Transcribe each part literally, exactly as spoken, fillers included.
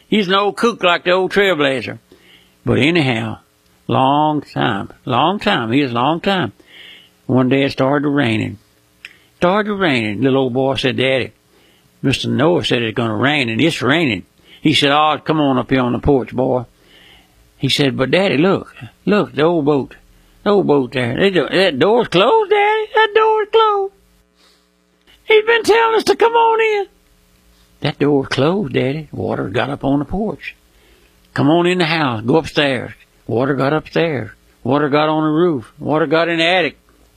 He's an old kook like the old Trailblazer. But anyhow, long time, long time, he was a long time. One day it started raining. Started raining. Little old boy said, Daddy, Mister Noah said it's going to rain, and it's raining. He said, oh, come on up here on the porch, boy. He said, but Daddy, look, look, the old boat, the old boat there. They do, that door's closed, Daddy. That door's closed. He's been telling us to come on in. That door's closed, Daddy. Water got up on the porch. Come on in the house. Go upstairs. Water got upstairs. Water got on the roof. Water got in the attic.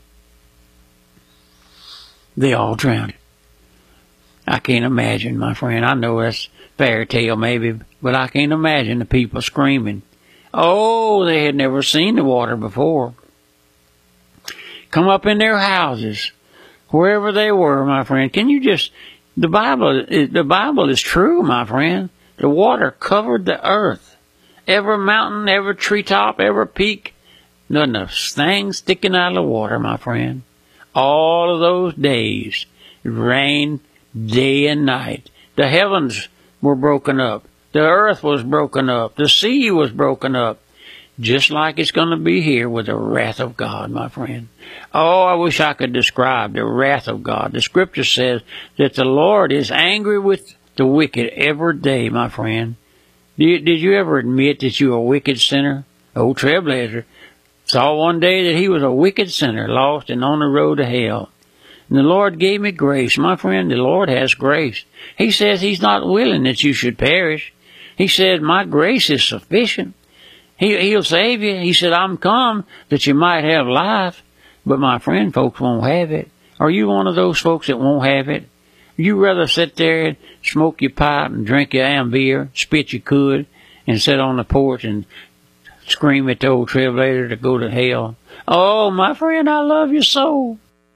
They all drowned. I can't imagine, my friend. I know that's fairy tale maybe, but I can't imagine the people screaming. Oh, they had never seen the water before. Come up in their houses, wherever they were, my friend. Can you just, the Bible, the Bible is true, my friend. The water covered the earth. Every mountain, every treetop, every peak, nothing a thing sticking out of the water, my friend. All of those days, it rained day and night. The heavens were broken up. The earth was broken up. The sea was broken up. Just like it's going to be here with the wrath of God, my friend. Oh, I wish I could describe the wrath of God. The scripture says that the Lord is angry with the wicked every day, my friend. Did you, did you ever admit that you were a wicked sinner? Old Trailblazer saw one day that he was a wicked sinner, lost and on the road to hell. And the Lord gave me grace. My friend, the Lord has grace. He says he's not willing that you should perish. He said, my grace is sufficient. He, he'll save you. He said, I'm come that you might have life. But my friend, folks won't have it. Are you one of those folks that won't have it? You rather sit there and smoke your pipe and drink your damn beer, spit you could, and sit on the porch and scream at the old Trailblazer to go to hell. Oh, my friend, I love you so.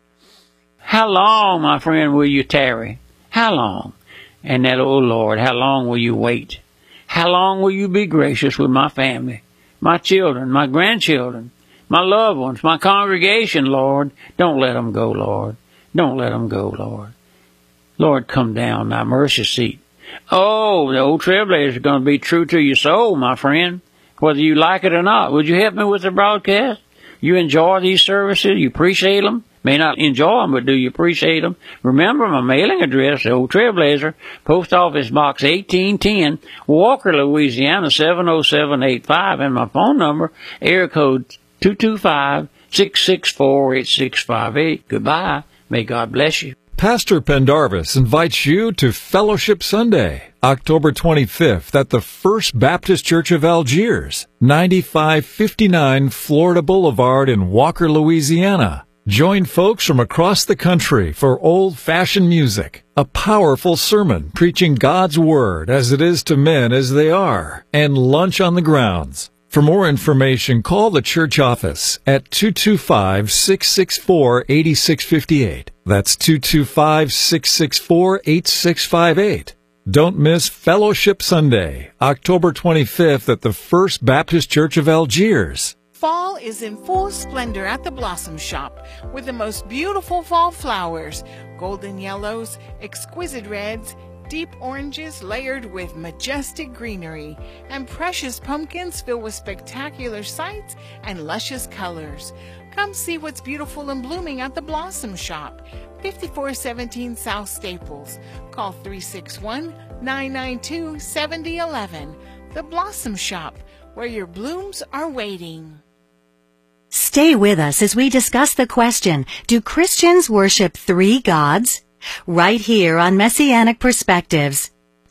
How long, my friend, will you tarry? How long? And that, oh Lord, how long will you wait? How long will you be gracious with my family, my children, my grandchildren, my loved ones, my congregation, Lord? Don't let them go, Lord. Don't let them go, Lord. Lord, come down, thy mercy seat. Oh, the old Trailblazer is going to be true to your soul, my friend, whether you like it or not. Would you help me with the broadcast? You enjoy these services? You appreciate them? May not enjoy them, but do you appreciate them? Remember my mailing address, the old Trailblazer, Post Office Box eighteen ten, Walker, Louisiana, seven oh seven eight five, and my phone number, area code two two five, six six four, eight six five eight. Goodbye. May God bless you. Pastor Pendarvis invites you to Fellowship Sunday, October twenty-fifth at the First Baptist Church of Algiers, ninety-five fifty-nine Florida Boulevard in Walker, Louisiana. Join folks from across the country for old-fashioned music, a powerful sermon preaching God's Word as it is to men as they are, and lunch on the grounds. For more information, call the church office at two two five, six six four, eight six five eight. That's two two five, six six four, eight six five eight. Don't miss Fellowship Sunday, October twenty-fifth at the First Baptist Church of Algiers. Fall is in full splendor at the Blossom Shop with the most beautiful fall flowers, golden yellows, exquisite reds, deep oranges layered with majestic greenery, and precious pumpkins filled with spectacular sights and luscious colors. Come see what's beautiful and blooming at the Blossom Shop, fifty-four seventeen South Staples. Call three six one, nine nine two, seven zero one one. The Blossom Shop, where your blooms are waiting. Stay with us as we discuss the question, do Christians worship three gods? Right here on Messianic Perspectives.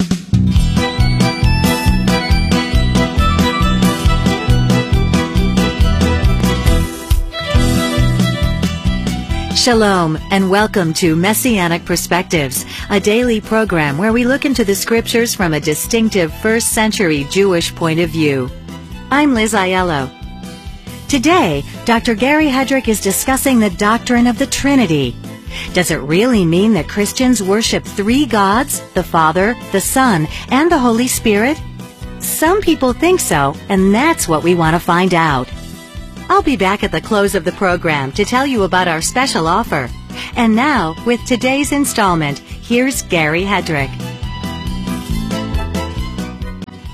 Shalom, and welcome to Messianic Perspectives, a daily program where we look into the scriptures from a distinctive first century Jewish point of view. I'm Liz Aiello. Today, Doctor Gary Hedrick is discussing the doctrine of the Trinity. Does it really mean that Christians worship three gods, the Father, the Son, and the Holy Spirit? Some people think so, and that's what we want to find out. I'll be back at the close of the program to tell you about our special offer. And now, with today's installment, here's Gary Hedrick.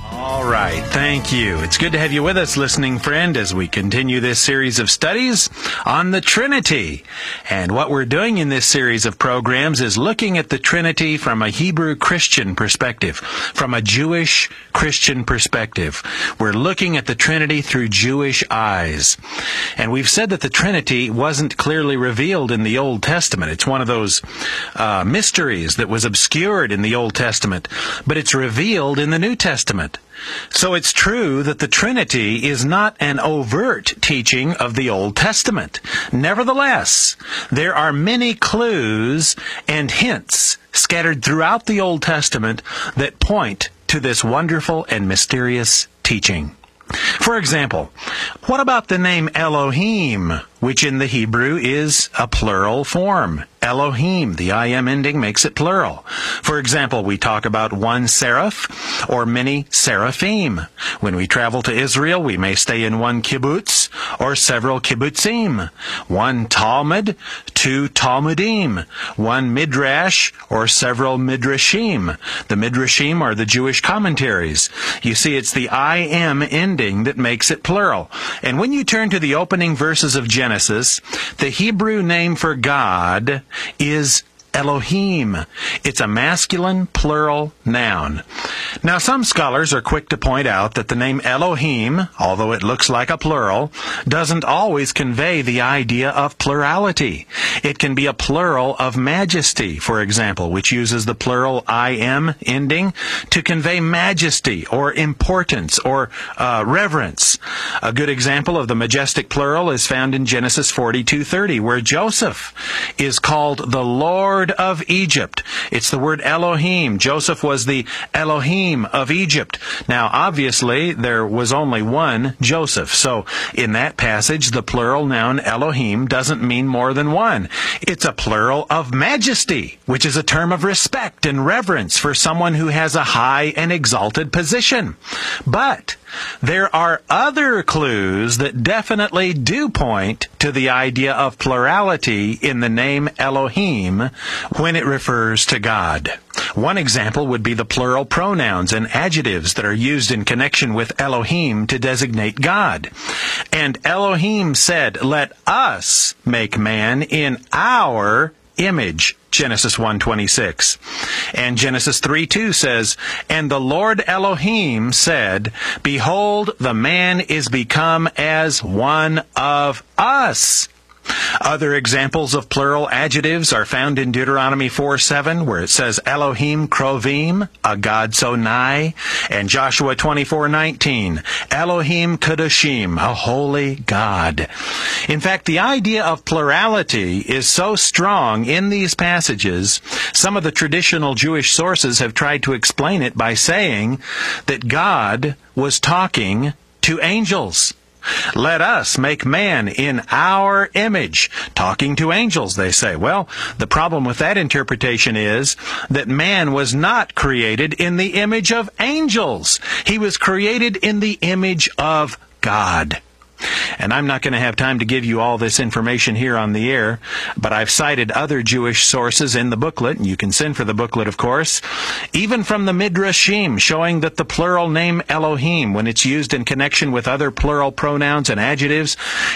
right. Thank you. It's good to have you with us, listening friend, as we continue this series of studies on the Trinity. And what we're doing in this series of programs is looking at the Trinity from a Hebrew Christian perspective, from a Jewish Christian perspective. We're looking at the Trinity through Jewish eyes. And we've said that the Trinity wasn't clearly revealed in the Old Testament. It's one of those uh, mysteries that was obscured in the Old Testament, but it's revealed in the New Testament. So it's true that the Trinity is not an overt teaching of the Old Testament. Nevertheless, there are many clues and hints scattered throughout the Old Testament that point to this wonderful and mysterious teaching. For example, what about the name Elohim, which in the Hebrew is a plural form? Elohim, the I M ending makes it plural. For example, we talk about one seraph or many seraphim. When we travel to Israel, we may stay in one kibbutz or several kibbutzim. One Talmud, two Talmudim. One midrash or several midrashim. The midrashim are the Jewish commentaries. You see, it's the I M ending that makes it plural. And when you turn to the opening verses of Genesis, the Hebrew name for God is Elohim. It's a masculine plural noun. Now, some scholars are quick to point out that the name Elohim, although it looks like a plural, doesn't always convey the idea of plurality. It can be a plural of majesty, for example, which uses the plural I M ending to convey majesty or importance or uh, reverence. A good example of the majestic plural is found in Genesis forty-two thirty, where Joseph is called the Lord of Egypt. It's the word Elohim. Joseph was the Elohim of Egypt. Now, obviously, there was only one Joseph. So, in that passage, the plural noun Elohim doesn't mean more than one. It's a plural of majesty, which is a term of respect and reverence for someone who has a high and exalted position. But there are other clues that definitely do point to the idea of plurality in the name Elohim when it refers to God. One example would be the plural pronouns and adjectives that are used in connection with Elohim to designate God. And Elohim said, "Let us make man in our image." Genesis one twenty-six. And Genesis three two says, "And the Lord Elohim said, Behold, the man is become as one of us." Other examples of plural adjectives are found in Deuteronomy four seven, where it says Elohim Krovim, a God so nigh, and Joshua twenty-four nineteen, Elohim Kedoshim, a holy God. In fact, the idea of plurality is so strong in these passages, some of the traditional Jewish sources have tried to explain it by saying that God was talking to angels. Let us make man in our image. Talking to angels, they say. Well, the problem with that interpretation is that man was not created in the image of angels. He was created in the image of God. And I'm not going to have time to give you all this information here on the air, but I've cited other Jewish sources in the booklet, and you can send for the booklet, of course, even from the Midrashim, showing that the plural name Elohim, when it's used in connection with other plural pronouns and adjectives,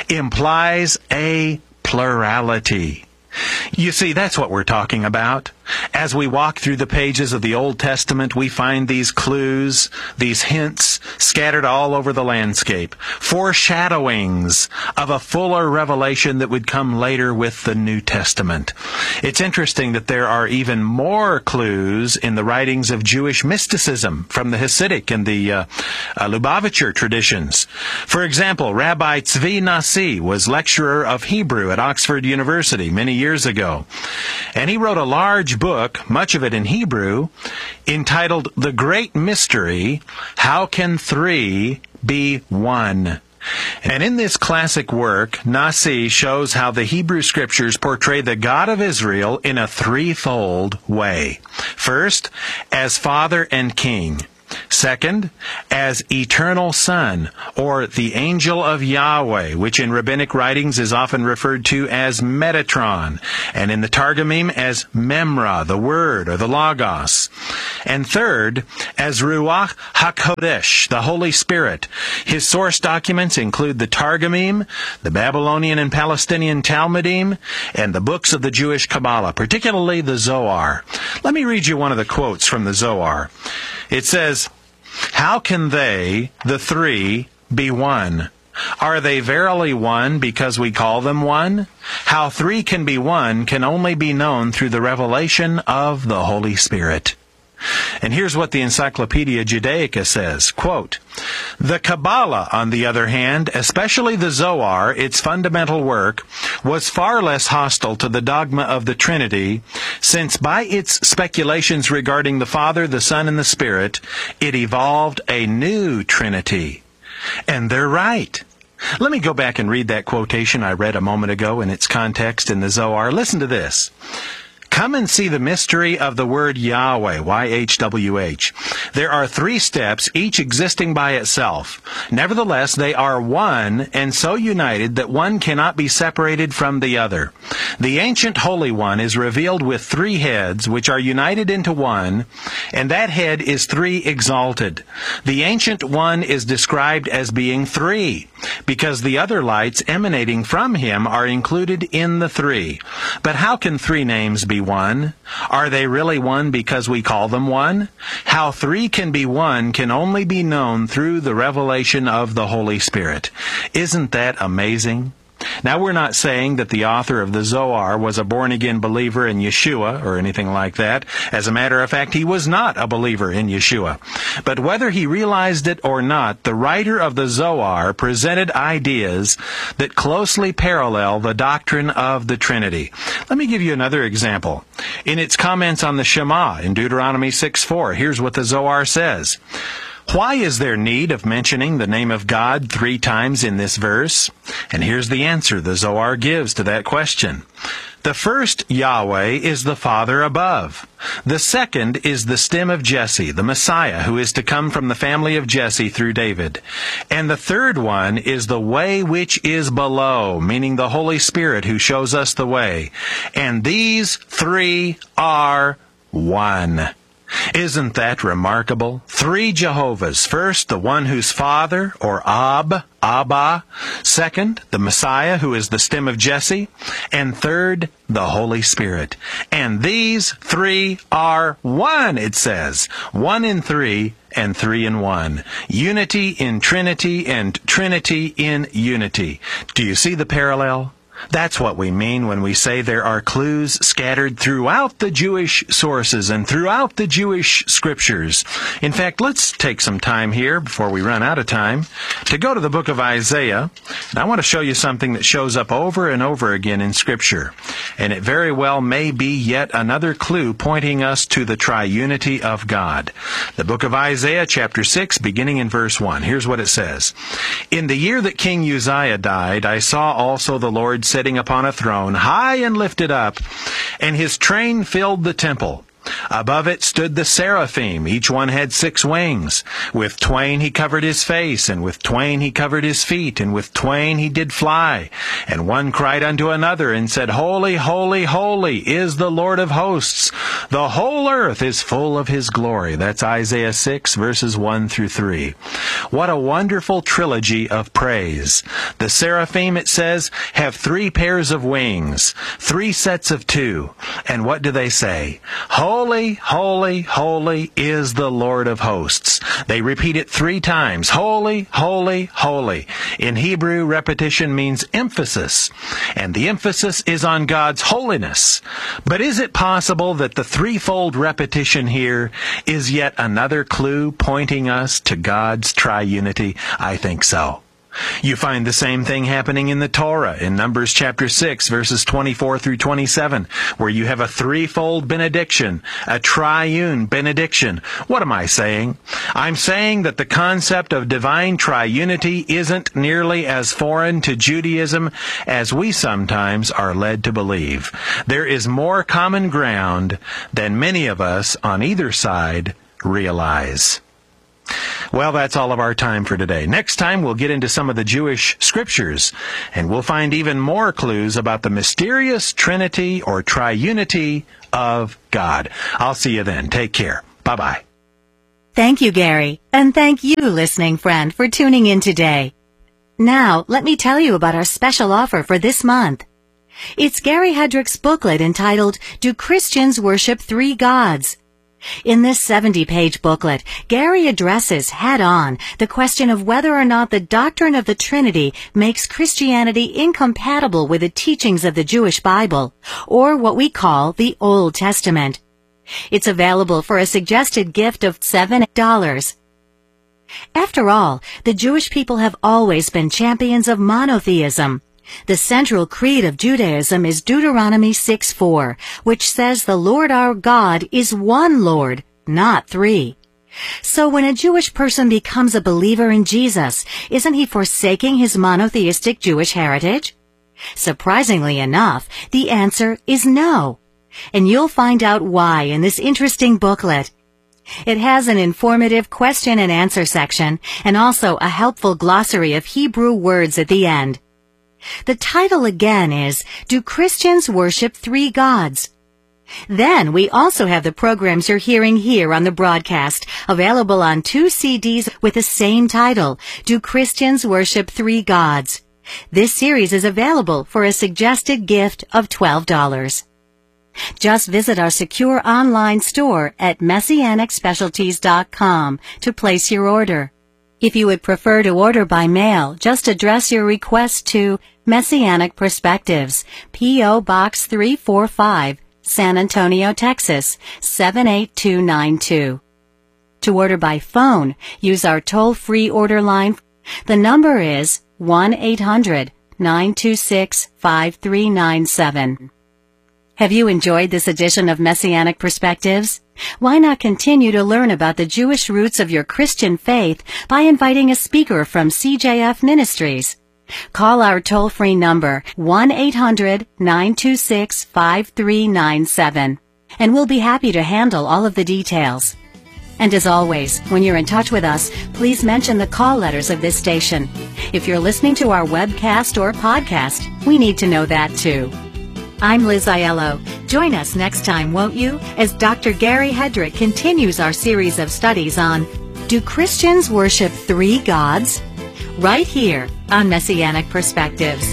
implies a plurality. You see, that's what we're talking about. As we walk through the pages of the Old Testament, we find these clues, these hints, scattered all over the landscape, foreshadowings of a fuller revelation that would come later with the New Testament. It's interesting that there are even more clues in the writings of Jewish mysticism from the Hasidic and the uh, uh, Lubavitcher traditions. For example, Rabbi Tzvi Nasi was lecturer of Hebrew at Oxford University many years ago, and he wrote a large book, much of it in Hebrew, entitled The Great Mystery, How Can Three Be One? And in this classic work, Nasi shows how the Hebrew Scriptures portray the God of Israel in a threefold way. First, as Father and King. Second, as eternal Son, or the angel of Yahweh, which in rabbinic writings is often referred to as Metatron, and in the Targumim as Memra, the Word, or the Logos. And third, as Ruach HaKodesh, the Holy Spirit. His source documents include the Targumim, the Babylonian and Palestinian Talmudim, and the books of the Jewish Kabbalah, particularly the Zohar. Let me read you one of the quotes from the Zohar. It says, "How can they, the three, be one? Are they verily one because we call them one? How three can be one can only be known through the revelation of the Holy Spirit." And here's what the Encyclopedia Judaica says, quote, "The Kabbalah, on the other hand, especially the Zohar, its fundamental work, was far less hostile to the dogma of the Trinity, since by its speculations regarding the Father, the Son, and the Spirit, it evolved a new Trinity." And they're right. Let me go back and read that quotation I read a moment ago in its context in the Zohar. Listen to this. "Come and see the mystery of the word Yahweh, Y H W H. There are three steps, each existing by itself. Nevertheless, they are one, and so united that one cannot be separated from the other. The ancient Holy One is revealed with three heads, which are united into one, and that head is three exalted. The ancient One is described as being three, because the other lights emanating from him are included in the three. But how can three names be one? Are they really one because we call them one? How three can be one can only be known through the revelation of the Holy Spirit." Isn't that amazing? Now, we're not saying that the author of the Zohar was a born-again believer in Yeshua or anything like that. As a matter of fact, he was not a believer in Yeshua. But whether he realized it or not, the writer of the Zohar presented ideas that closely parallel the doctrine of the Trinity. Let me give you another example. In its comments on the Shema in Deuteronomy six four, here's what the Zohar says. "Why is there need of mentioning the name of God three times in this verse?" And here's the answer the Zohar gives to that question. The first Yahweh is the Father above. The second is the stem of Jesse, the Messiah, who is to come from the family of Jesse through David. And the third one is the way which is below, meaning the Holy Spirit who shows us the way. And these three are one. Isn't that remarkable? Three Jehovahs. First, the one who's Father, or Ab, Abba. Second, the Messiah, who is the stem of Jesse. And third, the Holy Spirit. And these three are one, it says. One in three, and three in one. Unity in Trinity, and Trinity in unity. Do you see the parallel? That's what we mean when we say there are clues scattered throughout the Jewish sources and throughout the Jewish scriptures. In fact, let's take some time here before we run out of time to go to the book of Isaiah. And I want to show you something that shows up over and over again in Scripture. And it very well may be yet another clue pointing us to the triunity of God. The book of Isaiah, chapter six, beginning in verse one. Here's what it says. "In the year that King Uzziah died, I saw also the Lord sitting upon a throne, high and lifted up, and his train filled the temple. Above it stood the seraphim. Each one had six wings. With twain he covered his face, and with twain he covered his feet, and with twain he did fly. And one cried unto another, and said, Holy, holy, holy is the Lord of hosts. The whole earth is full of his glory." That's Isaiah six, verses one through three. What a wonderful trilogy of praise. The seraphim, it says, have three pairs of wings, three sets of two. And what do they say? Holy, holy, holy is the Lord of hosts. They repeat it three times. Holy, holy, holy. In Hebrew, repetition means emphasis, and the emphasis is on God's holiness. But is it possible that the threefold repetition here is yet another clue pointing us to God's triunity? I think so. You find the same thing happening in the Torah, in Numbers chapter six, verses twenty-four through twenty-seven, where you have a threefold benediction, a triune benediction. What am I saying? I'm saying that the concept of divine triunity isn't nearly as foreign to Judaism as we sometimes are led to believe. There is more common ground than many of us on either side realize. Well, that's all of our time for today. Next time, we'll get into some of the Jewish scriptures, and we'll find even more clues about the mysterious Trinity or triunity of God. I'll see you then. Take care. Bye-bye. Thank you, Gary. And thank you, listening friend, for tuning in today. Now, let me tell you about our special offer for this month. It's Gary Hedrick's booklet entitled, Do Christians Worship Three Gods? In this seventy-page booklet, Gary addresses head-on the question of whether or not the doctrine of the Trinity makes Christianity incompatible with the teachings of the Jewish Bible, or what we call the Old Testament. It's available for a suggested gift of seven dollars. After all, the Jewish people have always been champions of monotheism. The central creed of Judaism is Deuteronomy six four, which says the Lord our God is one Lord, not three. So when a Jewish person becomes a believer in Jesus, isn't he forsaking his monotheistic Jewish heritage? Surprisingly enough, the answer is no. And you'll find out why in this interesting booklet. It has an informative question and answer section, and also a helpful glossary of Hebrew words at the end. The title again is, Do Christians Worship Three Gods? Then we also have the programs you're hearing here on the broadcast, available on two C Ds with the same title, Do Christians Worship Three Gods? This series is available for a suggested gift of twelve dollars. Just visit our secure online store at messianic specialties dot com to place your order. If you would prefer to order by mail, just address your request to Messianic Perspectives, P O Box three forty-five, San Antonio, Texas, seven eight two nine two. To order by phone, use our toll-free order line. The number is one eight hundred nine two six five three nine seven. Have you enjoyed this edition of Messianic Perspectives? Why not continue to learn about the Jewish roots of your Christian faith by inviting a speaker from C J F Ministries? Call our toll-free number one eight hundred nine two six five three nine seven, and we'll be happy to handle all of the details. And as always, when you're in touch with us, please mention the call letters of this station. If you're listening to our webcast or podcast, we need to know that too. I'm Liz Aiello. Join us next time, won't you, as Doctor Gary Hedrick continues our series of studies on Do Christians Worship Three Gods? Right here on Messianic Perspectives.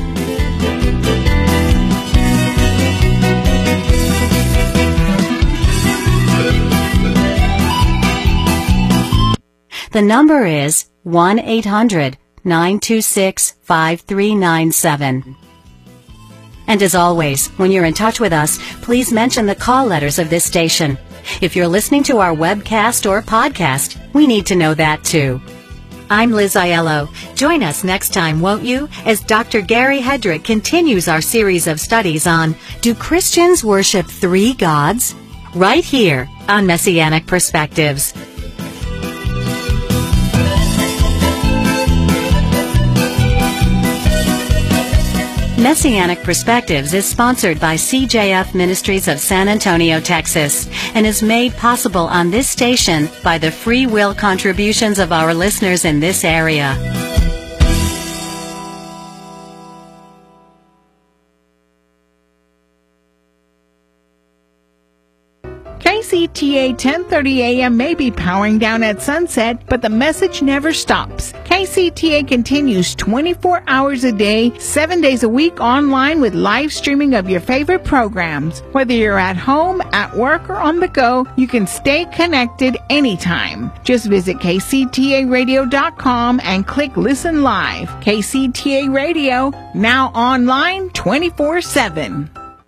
The number is one eight hundred nine two six five three nine seven. And as always, when you're in touch with us, please mention the call letters of this station. If you're listening to our webcast or podcast, we need to know that too. I'm Liz Aiello. Join us next time, won't you, as Doctor Gary Hedrick continues our series of studies on Do Christians Worship Three Gods? Right here on Messianic Perspectives. Messianic Perspectives is sponsored by C J F Ministries of San Antonio, Texas, and is made possible on this station by the free will contributions of our listeners in this area. K C T A ten thirty A M may be powering down at sunset, but the message never stops. K C T A continues twenty-four hours a day, seven days a week online with live streaming of your favorite programs. Whether you're at home, at work, or on the go, you can stay connected anytime. Just visit K C T A radio dot com and click Listen Live. K C T A Radio, now online twenty-four seven.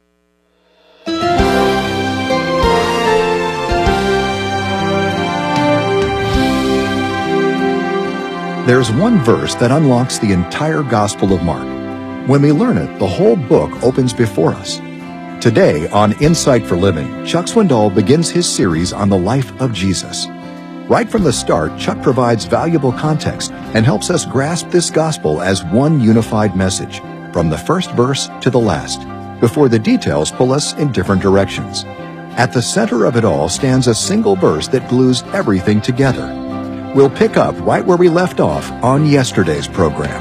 There's one verse that unlocks the entire Gospel of Mark. When we learn it, the whole book opens before us. Today, on Insight for Living, Chuck Swindoll begins his series on the life of Jesus. Right from the start, Chuck provides valuable context and helps us grasp this gospel as one unified message, from the first verse to the last, before the details pull us in different directions. At the center of it all stands a single verse that glues everything together. We'll pick up right where we left off on yesterday's program.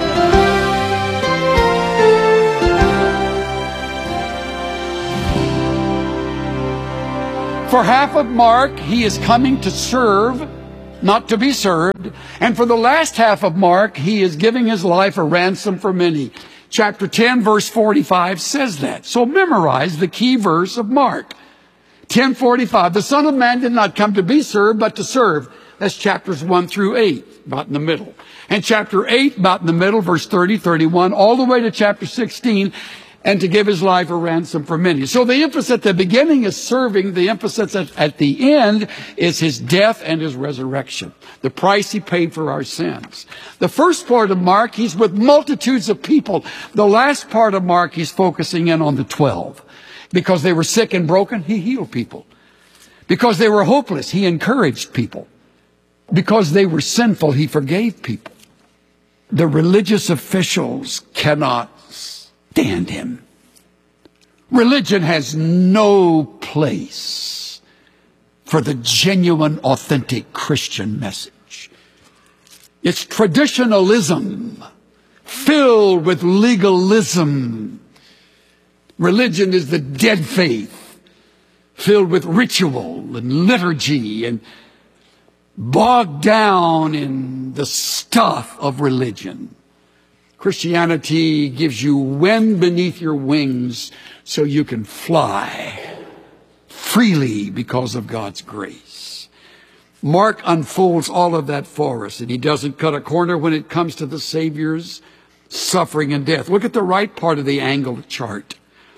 For half of Mark, he is coming to serve, not to be served. And for the last half of Mark, he is giving his life a ransom for many. Chapter ten, verse forty-five says that. So memorize the key verse of Mark. ten forty-five, the Son of Man did not come to be served, but to serve. That's chapters one through eight, about in the middle. And chapter eight, about in the middle, verse thirty, thirty-one, all the way to chapter sixteen, and to give his life a ransom for many. So the emphasis at the beginning is serving. The emphasis at, at the end is his death and his resurrection. The price he paid for our sins. The first part of Mark, he's with multitudes of people. The last part of Mark, he's focusing in on the twelve. Because they were sick and broken, he healed people. Because they were hopeless, he encouraged people. Because they were sinful, he forgave people. The religious officials cannot stand him. Religion has no place for the genuine, authentic Christian message. It's traditionalism filled with legalism. Religion is the dead faith filled with ritual and liturgy and bogged down in the stuff of religion. Christianity gives you wind beneath your wings so you can fly freely because of God's grace. Mark unfolds all of that for us, and he doesn't cut a corner when it comes to the Savior's suffering and death. Look at the right part of the angle chart.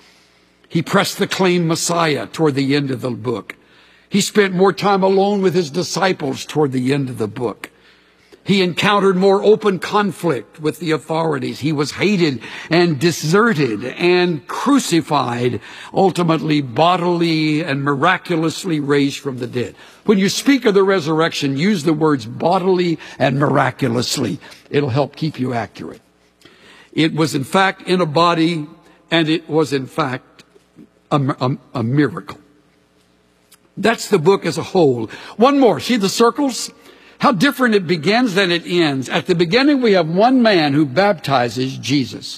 He pressed the claimed Messiah toward the end of the book. He spent more time alone with his disciples toward the end of the book. He encountered more open conflict with the authorities. He was hated and deserted and crucified, ultimately bodily and miraculously raised from the dead. When you speak of the resurrection, use the words bodily and miraculously. It'll help keep you accurate. It was in fact in a body, and it was in fact a, a, a miracle. That's the book as a whole. One more. See the circles? How different it begins than it ends. At the beginning, we have one man who baptizes Jesus.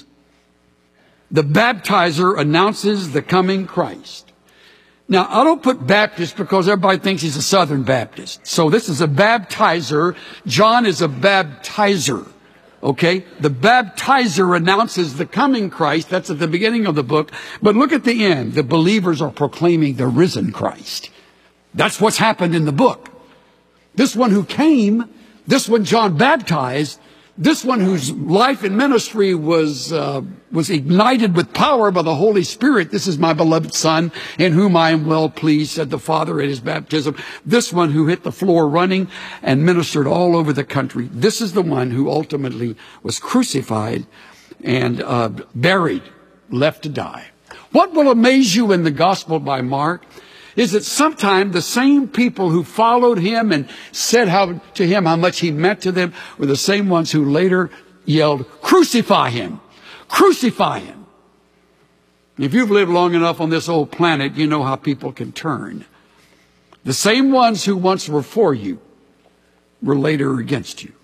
The baptizer announces the coming Christ. Now, I don't put Baptist because everybody thinks he's a Southern Baptist. So this is a baptizer. John is a baptizer. Okay? The baptizer announces the coming Christ. That's at the beginning of the book. But look at the end. The believers are proclaiming the risen Christ. That's what's happened in the book. This one who came, this one John baptized, this one whose life and ministry was uh, was ignited with power by the Holy Spirit. This is my beloved Son, in whom I am well pleased, said the Father at his baptism. This one who hit the floor running and ministered all over the country. This is the one who ultimately was crucified and uh, buried, left to die. What will amaze you in the Gospel by Mark is that sometimes the same people who followed him and said how to him how much he meant to them were the same ones who later yelled, "Crucify him! Crucify him!" If you've lived long enough on this old planet, you know how people can turn. The same ones who once were for you were later against you.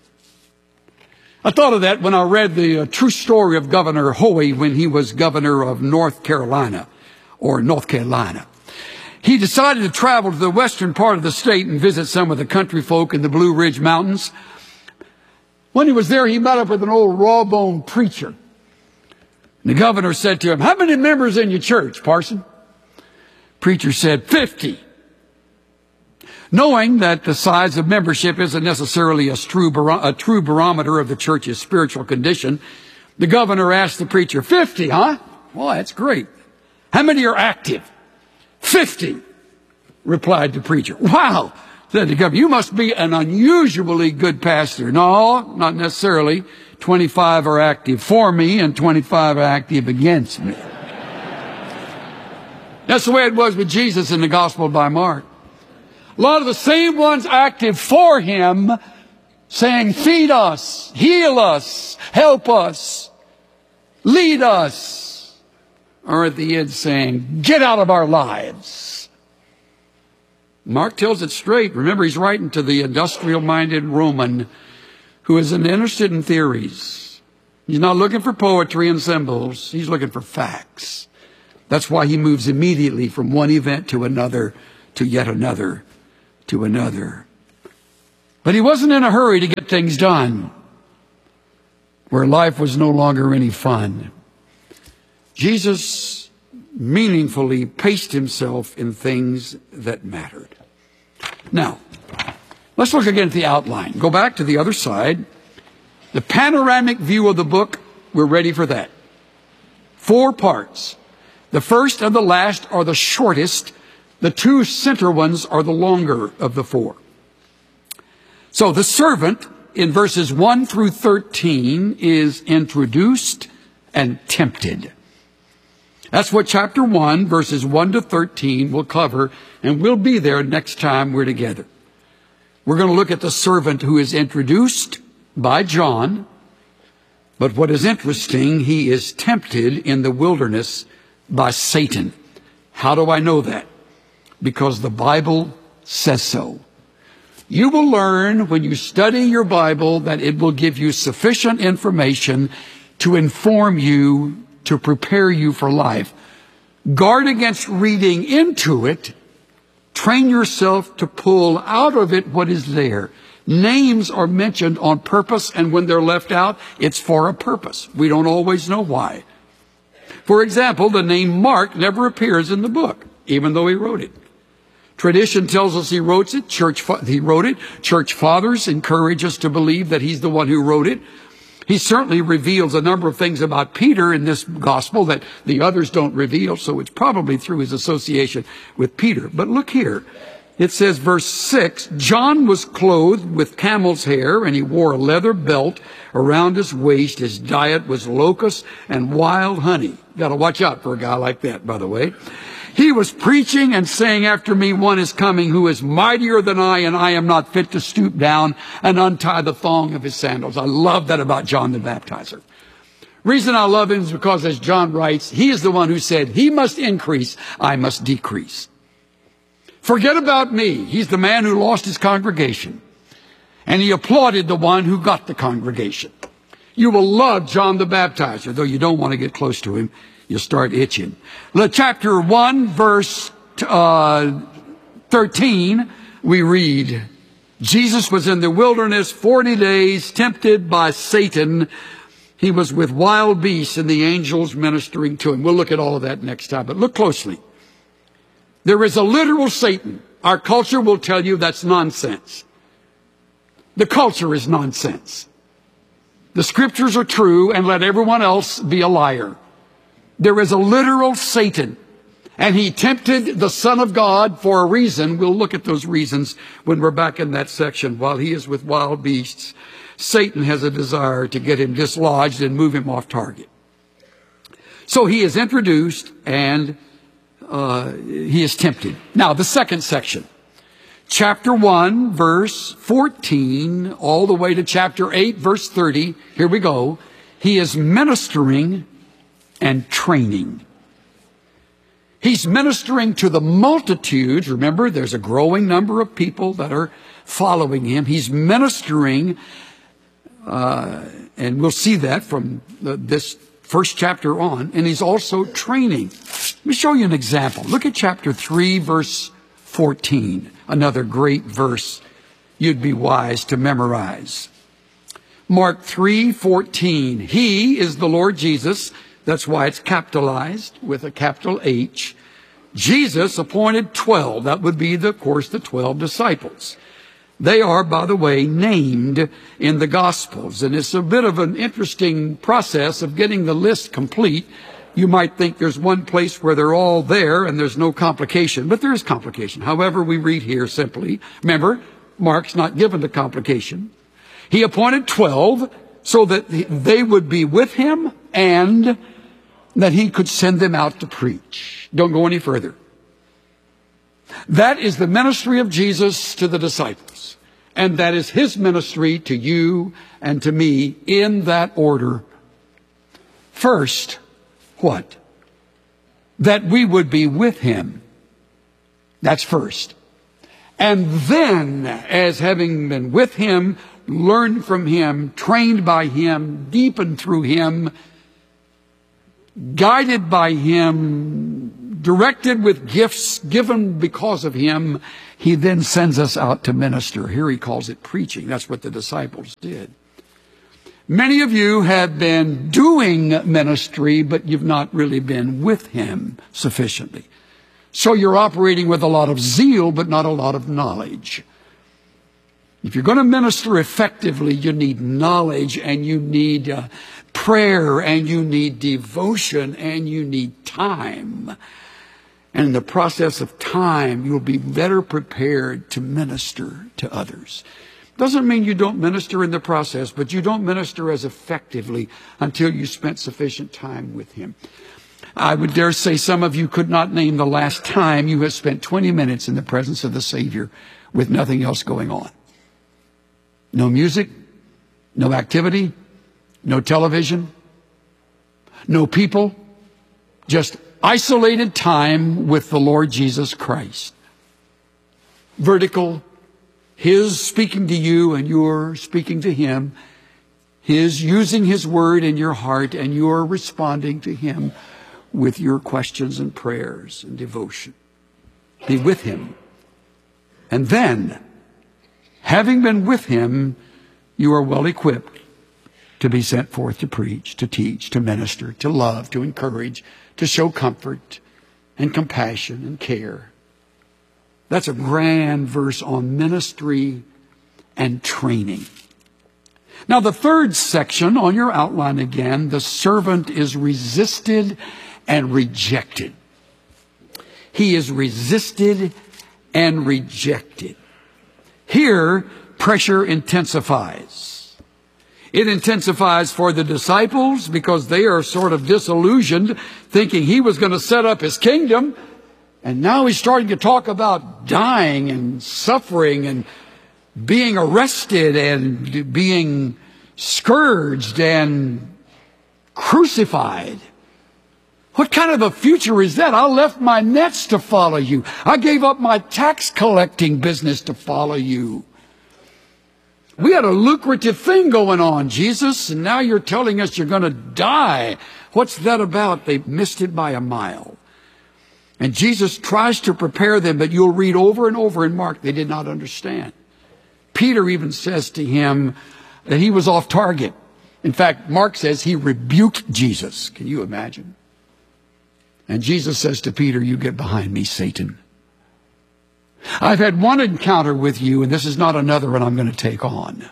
I thought of that when I read the uh, true story of Governor Hoey when he was governor of North Carolina, or North Carolina. He decided to travel to the western part of the state and visit some of the country folk in the Blue Ridge Mountains. When he was there, he met up with an old raw-boned preacher. And the governor said to him, "How many members in your church, parson?" Preacher said, fifty. Knowing that the size of membership isn't necessarily a true, bar- a true barometer of the church's spiritual condition, the governor asked the preacher, fifty, huh? Well, that's great. How many are active? Fifty, replied the preacher. Wow, said the governor, you must be an unusually good pastor. No, not necessarily. twenty-five are active for me and twenty-five are active against me. That's the way it was with Jesus in the Gospel by Mark. A lot of the same ones active for him, saying, feed us, heal us, help us, lead us, are at the end saying, get out of our lives. Mark tells it straight. Remember, he's writing to the industrial-minded Roman who isn't interested in theories. He's not looking for poetry and symbols. He's looking for facts. That's why he moves immediately from one event to another, to yet another, to another. But he wasn't in a hurry to get things done where life was no longer any fun. Jesus meaningfully paced himself in things that mattered. Now, let's look again at the outline. Go back to the other side. The panoramic view of the book, we're ready for that. Four parts. The first and the last are the shortest. The two center ones are the longer of the four. So the servant in verses one through thirteen is introduced and tempted. That's what chapter one, verses one to thirteen will cover, and we'll be there next time we're together. We're going to look at the servant who is introduced by John, but what is interesting, he is tempted in the wilderness by Satan. How do I know that? Because the Bible says so. You will learn when you study your Bible that it will give you sufficient information to inform you, to prepare you for life. Guard against reading into it. Train yourself to pull out of it what is there. Names are mentioned on purpose, and when they're left out, it's for a purpose. We don't always know why. For example, the name Mark never appears in the book, even though he wrote it. Tradition tells us he wrote it. Church, he wrote it. Church fathers encourage us to believe that he's the one who wrote it. He certainly reveals a number of things about Peter in this gospel that the others don't reveal, so it's probably through his association with Peter. But look here. It says, verse six, John was clothed with camel's hair, and he wore a leather belt around his waist. His diet was locusts and wild honey. Got to watch out for a guy like that, by the way. He was preaching and saying, after me one is coming who is mightier than I, and I am not fit to stoop down and untie the thong of his sandals. I love that about John the Baptizer. Reason I love him is because, as John writes, he is the one who said, he must increase, I must decrease. Forget about me. He's the man who lost his congregation. And he applauded the one who got the congregation. You will love John the Baptizer, though you don't want to get close to him. You'll start itching. Chapter one, verse uh, thirteen, we read, Jesus was in the wilderness forty days, tempted by Satan. He was with wild beasts and the angels ministering to him. We'll look at all of that next time, but look closely. There is a literal Satan. Our culture will tell you that's nonsense. The culture is nonsense. The scriptures are true, and let everyone else be a liar. There is a literal Satan, and he tempted the Son of God for a reason. We'll look at those reasons when we're back in that section. While he is with wild beasts, Satan has a desire to get him dislodged and move him off target. So he is introduced, and uh, he is tempted. Now, the second section. Chapter one, verse fourteen, all the way to chapter eight, verse thirty. Here we go. He is ministering and training. He's ministering to the multitudes. Remember, there's a growing number of people that are following him. He's ministering, uh, and we'll see that from the, this first chapter on. And he's also training. Let me show you an example. Look at chapter three, verse fourteen. Another great verse you'd be wise to memorize. Mark three fourteen. He is the Lord Jesus. That's why it's capitalized with a capital H. Jesus appointed twelve. That would be, the, of course, the twelve disciples. They are, by the way, named in the Gospels. And it's a bit of an interesting process of getting the list complete. You might think there's one place where they're all there and there's no complication, but there is complication. However, we read here simply, remember, Mark's not given the complication. He appointed twelve so that they would be with him and that he could send them out to preach. Don't go any further. That is the ministry of Jesus to the disciples. And that is his ministry to you and to me in that order. First, what? That we would be with him. That's first. And then, as having been with him, learned from him, trained by him, deepened through him, guided by him, directed with gifts given because of him, he then sends us out to minister. Here he calls it preaching. That's what the disciples did. Many of you have been doing ministry, but you've not really been with him sufficiently. So you're operating with a lot of zeal, but not a lot of knowledge. If you're going to minister effectively, you need knowledge, and you need uh, prayer, and you need devotion, and you need time. And in the process of time, you'll be better prepared to minister to others. Doesn't mean you don't minister in the process, but you don't minister as effectively until you spent sufficient time with him. I would dare say some of you could not name the last time you have spent twenty minutes in the presence of the Savior with nothing else going on. No music, no activity, no television, no people, just isolated time with the Lord Jesus Christ. Vertical, his speaking to you and you're speaking to him, his using his word in your heart and you're responding to him with your questions and prayers and devotion. Be with him. And then, having been with him, you are well equipped to be sent forth to preach, to teach, to minister, to love, to encourage, to show comfort and compassion and care. That's a grand verse on ministry and training. Now, the third section on your outline again, the servant is resisted and rejected. He is resisted and rejected. Here, pressure intensifies. It intensifies for the disciples because they are sort of disillusioned, thinking he was going to set up his kingdom. And now he's starting to talk about dying and suffering and being arrested and being scourged and crucified. What kind of a future is that? I left my nets to follow you. I gave up my tax collecting business to follow you. We had a lucrative thing going on, Jesus, and now you're telling us you're going to die. What's that about? They missed it by a mile. And Jesus tries to prepare them, but you'll read over and over in Mark, they did not understand. Peter even says to him that he was off target. In fact, Mark says he rebuked Jesus. Can you imagine? And Jesus says to Peter, you get behind me, Satan. I've had one encounter with you, and this is not another one I'm going to take on.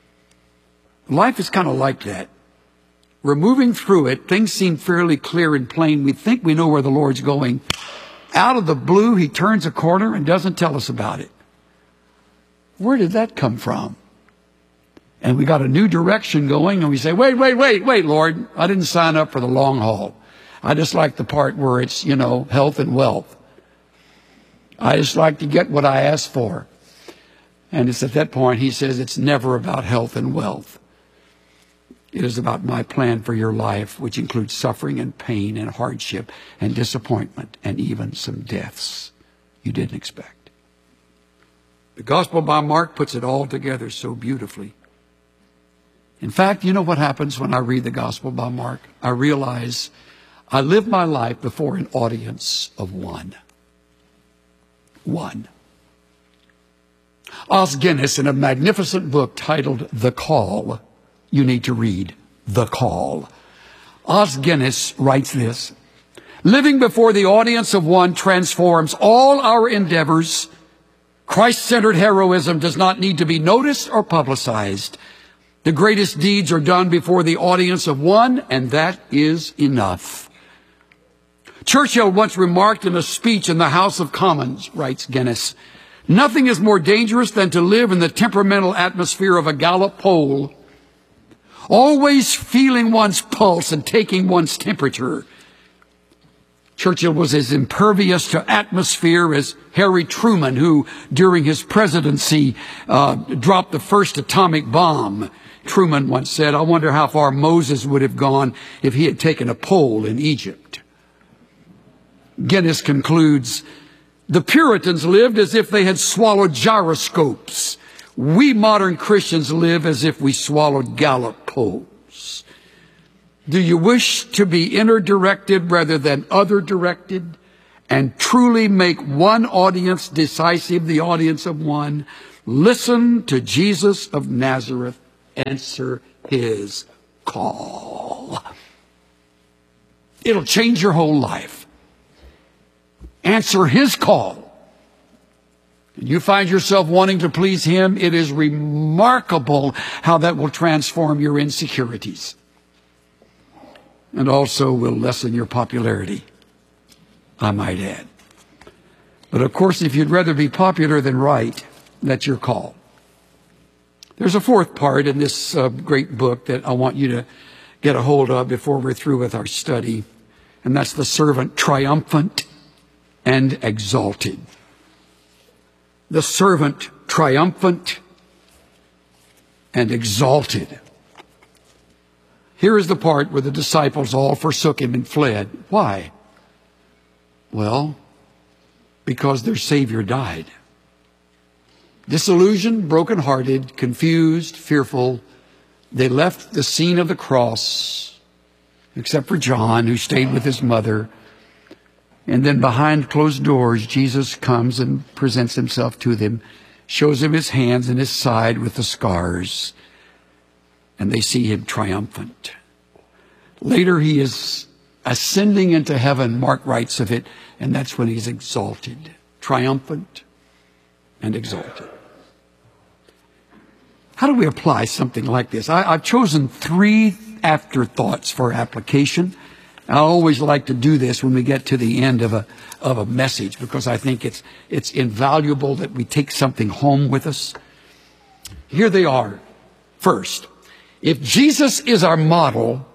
Life is kind of like that. We're moving through it. Things seem fairly clear and plain. We think we know where the Lord's going. Out of the blue, he turns a corner and doesn't tell us about it. Where did that come from? And we got a new direction going, and we say, wait, wait, wait, wait, Lord. I didn't sign up for the long haul. I just like the part where it's, you know, health and wealth. I just like to get what I asked for. And it's at that point he says it's never about health and wealth. It is about my plan for your life, which includes suffering and pain and hardship and disappointment and even some deaths you didn't expect. The Gospel by Mark puts it all together so beautifully. In fact, you know what happens when I read the Gospel by Mark? I realize I live my life before an audience of one. One. Os Guinness, in a magnificent book titled The Call, you need to read The Call. Os Guinness writes this: living before the audience of one transforms all our endeavors. Christ-centered heroism does not need to be noticed or publicized. The greatest deeds are done before the audience of one, and that is enough. Churchill once remarked in a speech in the House of Commons, writes Guinness, nothing is more dangerous than to live in the temperamental atmosphere of a Gallup poll, always feeling one's pulse and taking one's temperature. Churchill was as impervious to atmosphere as Harry Truman, who, during his presidency, uh, dropped the first atomic bomb. Truman once said, I wonder how far Moses would have gone if he had taken a poll in Egypt. Guinness concludes, The Puritans lived as if they had swallowed gyroscopes. We modern Christians live as if we swallowed Gallup polls. Do you wish to be inner-directed rather than other-directed, and truly make one audience decisive, the audience of one? Listen to Jesus of Nazareth. Answer his call. It'll change your whole life. Answer his call. And you find yourself wanting to please him, it is remarkable how that will transform your insecurities. And also will lessen your popularity, I might add. But of course, if you'd rather be popular than right, that's your call. There's a fourth part in this uh, great book that I want you to get a hold of before we're through with our study. And that's the servant triumphant and exalted. The servant triumphant and exalted. Here is the part where the disciples all forsook him and fled. Why? Well, because their Savior died. Disillusioned, brokenhearted, confused, fearful, they left the scene of the cross, except for John, who stayed with his mother. And then behind closed doors, Jesus comes and presents himself to them, shows him his hands and his side with the scars, and they see him triumphant. Later, he is ascending into heaven, Mark writes of it, and that's when he's exalted, triumphant and exalted. How do we apply something like this? I, I've chosen three afterthoughts for application. I always like to do this when we get to the end of a of a message, because I think it's it's invaluable that we take something home with us. Here they are. First, if Jesus is our model,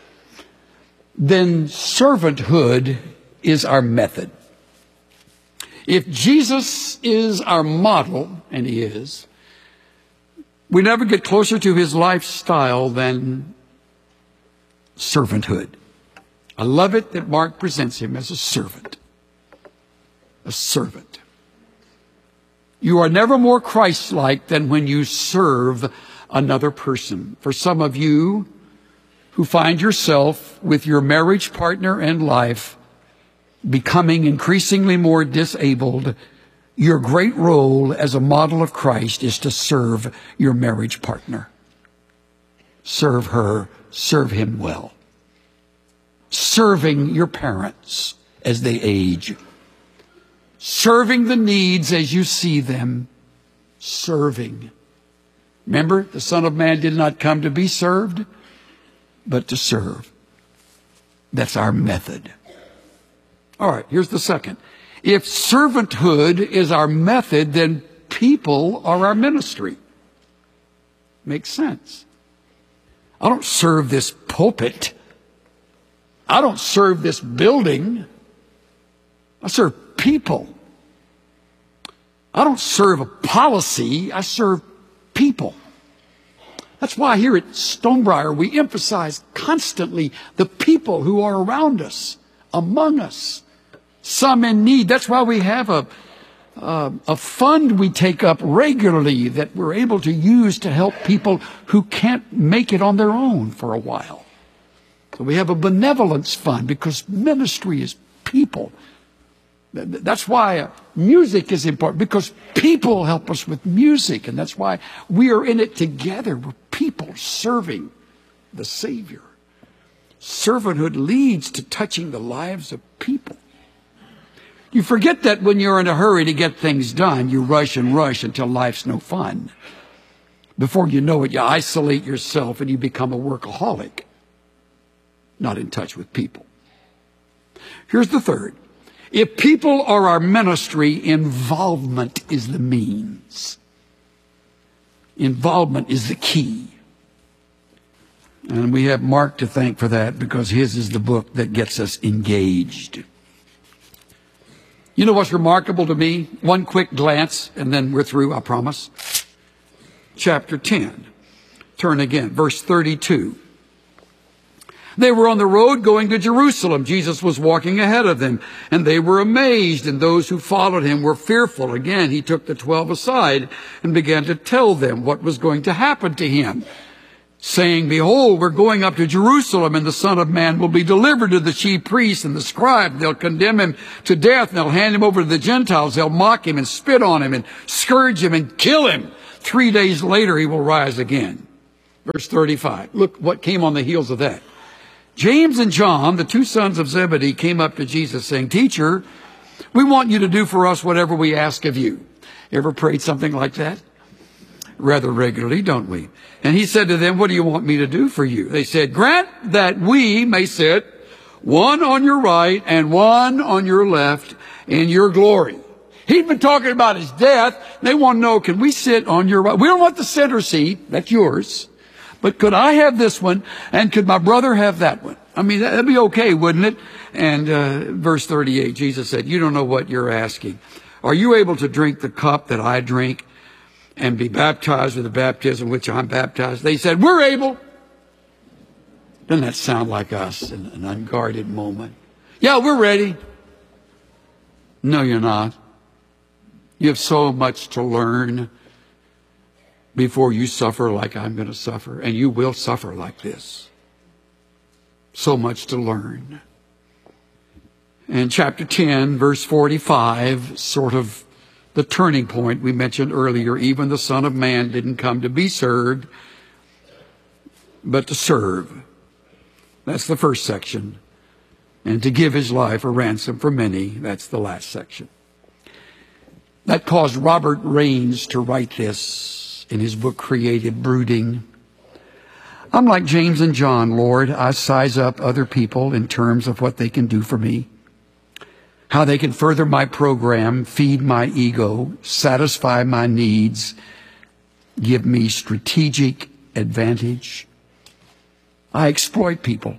then servanthood is our method. If Jesus is our model, and he is, we never get closer to his lifestyle than servanthood. I love it that Mark presents him as a servant. A servant. You are never more Christ-like than when you serve another person. For some of you who find yourself with your marriage partner in life becoming increasingly more disabled, your great role as a model of Christ is to serve your marriage partner. Serve her, serve him well. Serving your parents as they age. Serving the needs as you see them. Serving. Remember, the Son of Man did not come to be served, but to serve. That's our method. All right, here's the second. If servanthood is our method, then people are our ministry. Makes sense. I don't serve this pulpit. I don't serve this building. I serve people. I don't serve a policy. I serve people. That's why here at Stonebriar we emphasize constantly the people who are around us, among us, some in need. That's why we have a, uh, a fund we take up regularly that we're able to use to help people who can't make it on their own for a while. So we have a benevolence fund because ministry is people. That's why music is important, because people help us with music. And that's why we are in it together. We're people serving the Savior. Servanthood leads to touching the lives of people. You forget that when you're in a hurry to get things done, you rush and rush until life's no fun. Before you know it, you isolate yourself and you become a workaholic, not in touch with people. Here's the third. If people are our ministry, involvement is the means. Involvement is the key. And we have Mark to thank for that, because his is the book that gets us engaged. You know what's remarkable to me? One quick glance, and then we're through, I promise. Chapter ten. Turn again, verse thirty-two. They were on the road going to Jerusalem. Jesus was walking ahead of them, and they were amazed, and those who followed him were fearful. Again, he took the twelve aside and began to tell them what was going to happen to him, saying, "Behold, we're going up to Jerusalem, and the Son of Man will be delivered to the chief priests and the scribes. They'll condemn him to death, and they'll hand him over to the Gentiles. They'll mock him and spit on him and scourge him and kill him. Three days later, he will rise again." Verse thirty-five. Look what came on the heels of that. James and John, the two sons of Zebedee, came up to Jesus saying, "Teacher, we want you to do for us whatever we ask of you." Ever prayed something like that? Rather regularly, don't we? And he said to them, "What do you want me to do for you?" They said, "Grant that we may sit, one on your right and one on your left, in your glory." He'd been talking about his death. They want to know, can we sit on your right? We don't want the center seat. That's yours. But could I have this one, and could my brother have that one? I mean, that'd be okay, wouldn't it? And uh, verse thirty-eight, Jesus said, "You don't know what you're asking. Are you able to drink the cup that I drink and be baptized with the baptism which I'm baptized?" They said, "We're able." Doesn't that sound like us in an unguarded moment? "Yeah, we're ready." No, you're not. You have so much to learn before you suffer like I'm going to suffer. And you will suffer like this. So much to learn. And chapter ten, verse forty-five, sort of the turning point we mentioned earlier. Even the Son of Man didn't come to be served, but to serve. That's the first section. And to give his life a ransom for many. That's the last section. That caused Robert Raines to write this in his book, Creative Brooding. "I'm like James and John, Lord. I size up other people in terms of what they can do for me, how they can further my program, feed my ego, satisfy my needs, give me strategic advantage. I exploit people,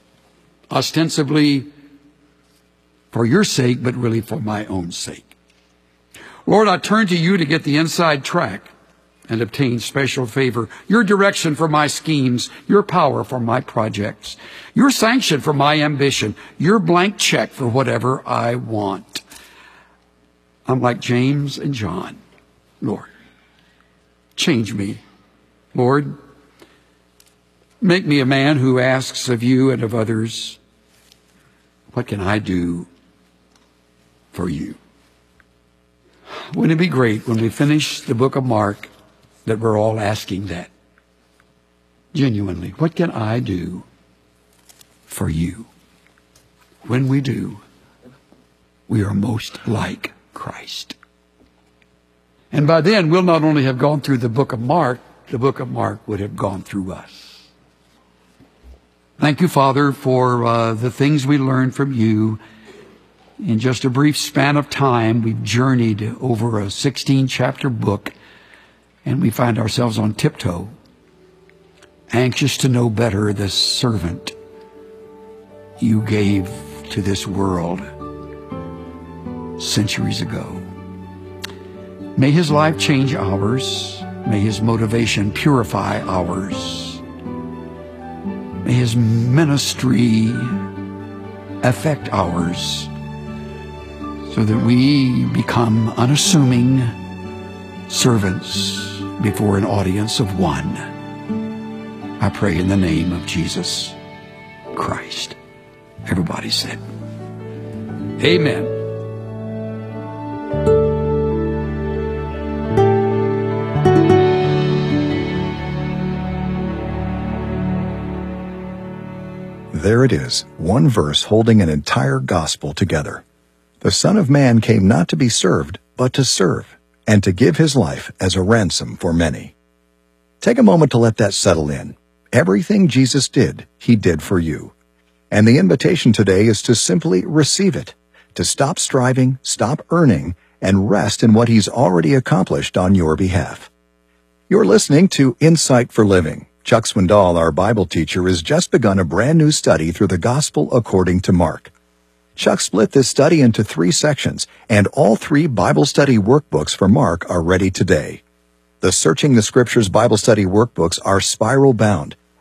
ostensibly for your sake, but really for my own sake. Lord, I turn to you to get the inside track and obtain special favor, your direction for my schemes, your power for my projects, your sanction for my ambition, your blank check for whatever I want. I'm like James and John. Lord, change me. Lord, make me a man who asks of you and of others, what can I do for you?" Wouldn't it be great when we finish the book of Mark that we're all asking that? Genuinely, what can I do for you? When we do, we are most like Christ. And by then, we'll not only have gone through the book of Mark, the book of Mark would have gone through us. Thank you, Father, for uh, the things we learned from you. In just a brief span of time, we've journeyed over a sixteen-chapter book, and we find ourselves on tiptoe, anxious to know better the servant you gave to this world centuries ago. May his life change ours. May his motivation purify ours. May his ministry affect ours, so that we become unassuming servants before an audience of one. I pray in the name of Jesus Christ. Everybody said, Amen. There it is, one verse holding an entire gospel together. The Son of Man came not to be served, but to serve, and to give his life as a ransom for many. Take a moment to let that settle in. Everything Jesus did, he did for you. And the invitation today is to simply receive it, to stop striving, stop earning, and rest in what he's already accomplished on your behalf. You're listening to Insight for Living. Chuck Swindoll, our Bible teacher, has just begun a brand new study through the Gospel according to Mark. Chuck split this study into three sections, and all three Bible study workbooks for Mark are ready today. The Searching the Scriptures Bible study workbooks are spiral bound,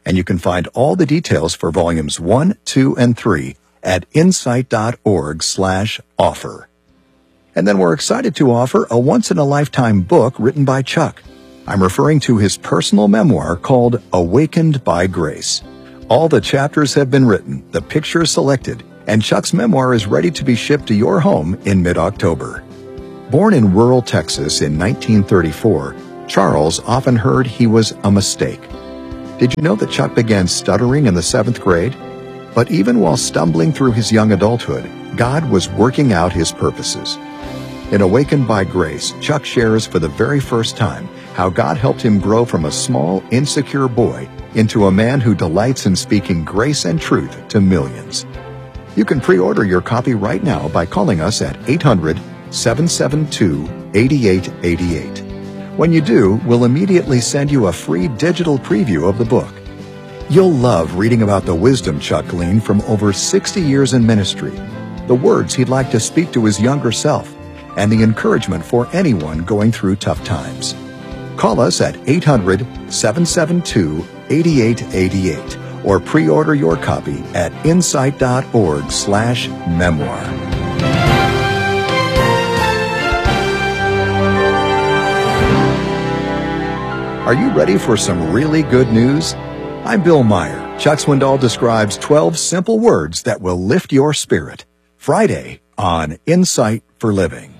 And you can find all the details for volumes one, two, and three at insight.org slash offer. And then we're excited to offer a once-in-a-lifetime book written by Chuck. I'm referring to his personal memoir called Awakened by Grace. All the chapters have been written, the pictures selected, and Chuck's memoir is ready to be shipped to your home in mid-October. Born in rural Texas in nineteen thirty-four, Charles often heard he was a mistake. Did you know that Chuck began stuttering in the seventh grade? But even while stumbling through his young adulthood, God was working out his purposes. In Awakened by Grace, Chuck shares for the very first time how God helped him grow from a small, insecure boy into a man who delights in speaking grace and truth to millions. You can pre-order your copy right now by calling us at eight hundred, seven seven two, eight eight eight eight. When you do, we'll immediately send you a free digital preview of the book. You'll love reading about the wisdom Chuck gleaned from over sixty years in ministry, the words he'd like to speak to his younger self, and the encouragement for anyone going through tough times. Call us at eight hundred, seven seven two, eight eight eight eight or pre-order your copy at insight.org slash memoir. Are you ready for some really good news? I'm Bill Meyer. Chuck Swindoll describes twelve simple words that will lift your spirit. Friday on Insight for Living.